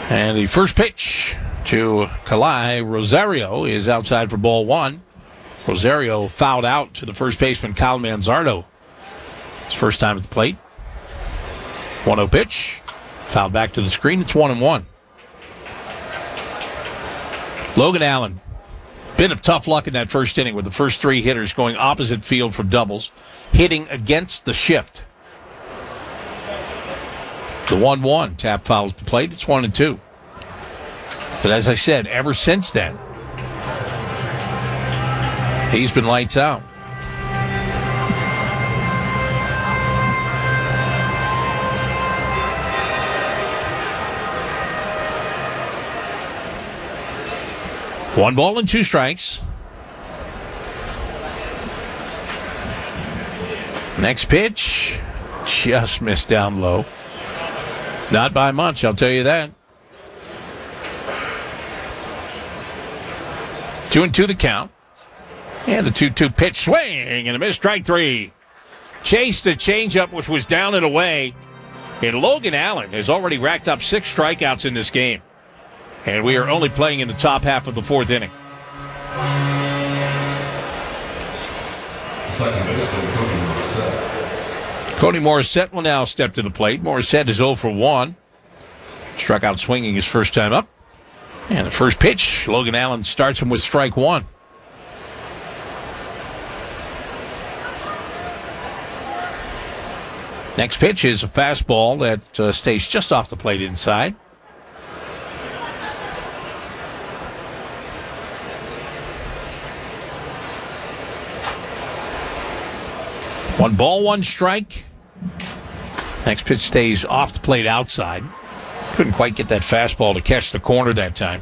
And the first pitch to Kalai Rosario is outside for ball one. Rosario fouled out to the first baseman, Kyle Manzardo. His first time at the plate. 1-0 pitch. Fouled back to the screen. It's 1-1. Logan Allen. Bit of tough luck in that first inning with the first three hitters going opposite field for doubles, hitting against the shift. The 1-1 tap foul at the plate. It's 1-2. But as I said, ever since then, he's been lights out. One ball and two strikes. Next pitch, just missed down low. Not by much, I'll tell you that. 2-2 the count. And the 2-2 pitch, swing and a miss, strike three. Chased the changeup, which was down and away. And Logan Allen has already racked up 6 strikeouts in this game. And we are only playing in the top half of the fourth inning. Second baseman, Cody Morissette. Cody Morissette will now step to the plate. Morissette is 0 for 1. Struck out swinging his first time up. And the first pitch, Logan Allen starts him with strike one. Next pitch is a fastball that stays just off the plate inside. One ball, one strike. Next pitch stays off the plate outside. Couldn't quite get that fastball to catch the corner that time.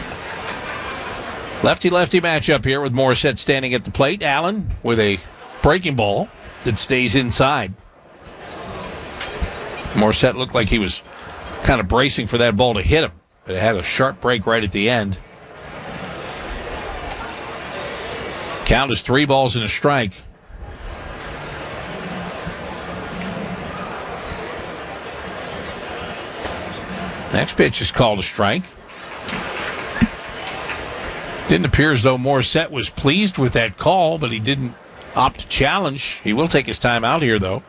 Lefty-lefty matchup here with Morissette standing at the plate. Allen with a breaking ball that stays inside. Morissette looked like he was kind of bracing for that ball to hit him. But it had a sharp break right at the end. Count is 3 balls and a strike. Next pitch is called a strike. Didn't appear as though Morissette was pleased with that call, but he didn't opt to challenge. He will take his time out here, though.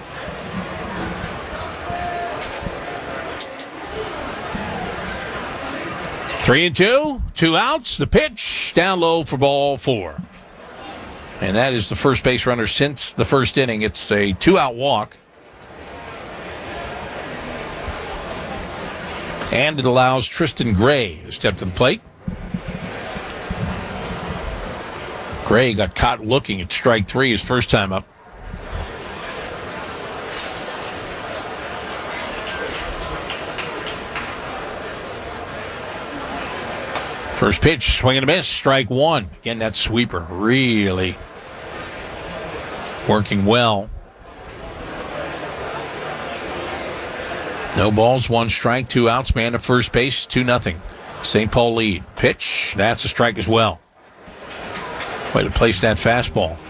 Three and two, 2 outs. The pitch down low for ball 4. And that is the first base runner since the first inning. It's a 2-out walk. And it allows Tristan Gray to step to the plate. Gray got caught looking at strike 3 his first time up. First pitch, swing and a miss, strike 1. Again, that sweeper really working well. No balls, 1 strike, 2 outs, man to first base, 2-0. St. Paul lead. Pitch, that's a strike as well. Way to place that fastball.